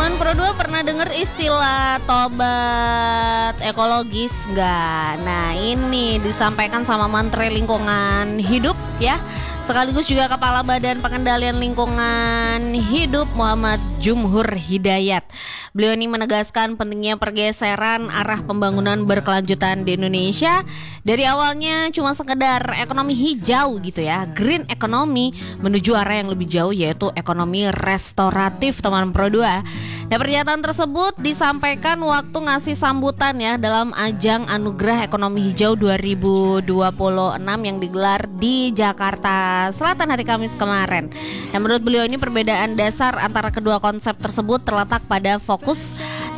Teman Pro 2 pernah dengar istilah tobat ekologis nggak? Nah, ini disampaikan sama Menteri Lingkungan Hidup ya, sekaligus juga Kepala Badan Pengendalian Lingkungan Hidup Muhammad Jumhur Hidayat. Beliau ini menegaskan pentingnya pergeseran arah pembangunan berkelanjutan di Indonesia. Dari awalnya cuma sekedar ekonomi hijau gitu ya, green economy, menuju arah yang lebih jauh yaitu ekonomi restoratif, teman Pro 2. Nah, pernyataan tersebut disampaikan waktu ngasih sambutan ya dalam ajang Anugerah Ekonomi Hijau 2026 yang digelar di Jakarta Selatan hari Kamis kemarin. Nah, menurut beliau ini perbedaan dasar antara kedua konsep tersebut terletak pada fokus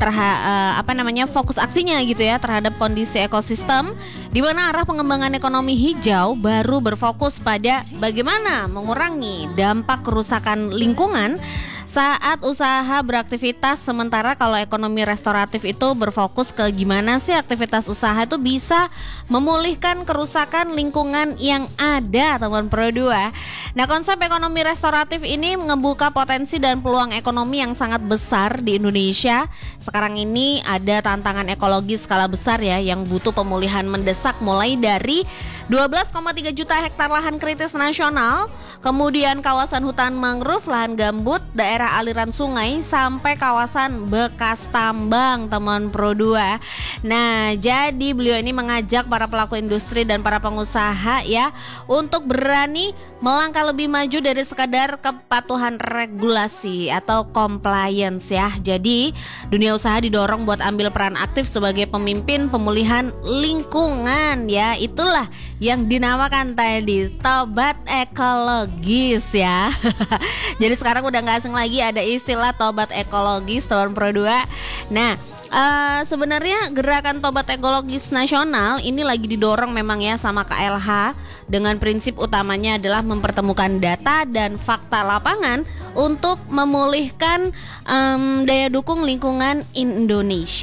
fokus aksinya gitu ya terhadap kondisi ekosistem, di mana arah pengembangan ekonomi hijau baru berfokus pada bagaimana mengurangi dampak kerusakan lingkungan saat usaha beraktivitas, sementara kalau ekonomi restoratif itu berfokus ke gimana sih aktivitas usaha itu bisa memulihkan kerusakan lingkungan yang ada, teman Pro 2. Nah, konsep ekonomi restoratif ini membuka potensi dan peluang ekonomi yang sangat besar di Indonesia. Sekarang ini ada tantangan ekologi skala besar ya yang butuh pemulihan mendesak, mulai dari 12,3 juta hektar lahan kritis nasional, kemudian kawasan hutan mangrove, lahan gambut, daerah aliran sungai, sampai kawasan bekas tambang, teman Pro 2. Nah, jadi beliau ini mengajak para pelaku industri dan para pengusaha ya untuk berani melangkah lebih maju dari sekadar kepatuhan regulasi atau compliance ya. Jadi dunia usaha didorong buat ambil peran aktif sebagai pemimpin pemulihan lingkungan ya. Itulah yang dinamakan tadi tobat ekologis ya. Jadi sekarang udah gak asing lagi ada istilah tobat ekologis, teman Pro 2. Nah, sebenarnya gerakan tobat ekologis nasional ini lagi didorong memang ya sama KLH dengan prinsip utamanya adalah mempertemukan data dan fakta lapangan untuk memulihkan daya dukung lingkungan Indonesia.